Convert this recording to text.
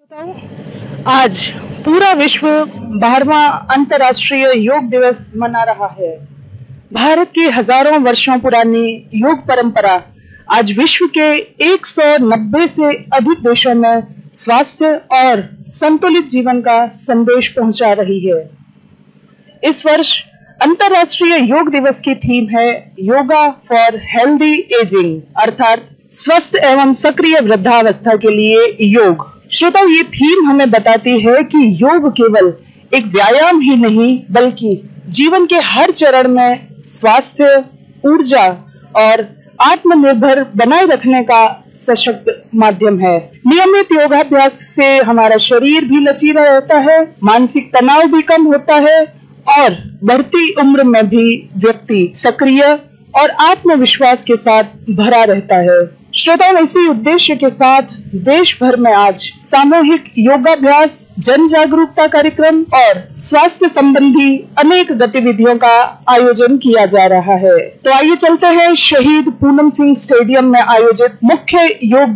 आज पूरा विश्व 12वां अंतर्राष्ट्रीय योग दिवस मना रहा है। भारत की हजारों वर्षों पुरानी योग परंपरा आज विश्व के 190 से अधिक देशों में स्वास्थ्य और संतुलित जीवन का संदेश पहुंचा रही है। इस वर्ष अंतर्राष्ट्रीय योग दिवस की थीम है योगा फॉर हेल्दी एजिंग, अर्थात स्वस्थ एवं सक्रिय वृद्धावस्था के लिए योग। श्रोताओ, ये थीम हमें बताती है कि योग केवल एक व्यायाम ही नहीं बल्कि जीवन के हर चरण में स्वास्थ्य, ऊर्जा और आत्मनिर्भर बनाए रखने का सशक्त माध्यम है। नियमित योगाभ्यास से हमारा शरीर भी लचीला रहता है, मानसिक तनाव भी कम होता है और बढ़ती उम्र में भी व्यक्ति सक्रिय और आत्मविश्वास के साथ भरा रहता है। श्रोताओं, इसी उद्देश्य के साथ देश भर में आज सामूहिक योगाभ्यास, जन जागरूकता कार्यक्रम और स्वास्थ्य संबंधी अनेक गतिविधियों का आयोजन किया जा रहा है। तो आइए चलते हैं शहीद पूनम सिंह स्टेडियम में आयोजित मुख्य योग